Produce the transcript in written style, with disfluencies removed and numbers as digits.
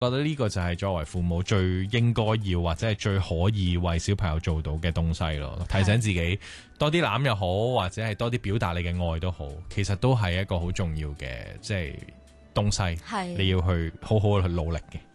覺得呢個就係作為父母最應該要或者係最可以為小朋友做到嘅東西咯。提醒自己多啲攬又好，或者係多啲表達你嘅愛都好，其實都係一個好重要嘅即係東西，你要去好好去努力嘅。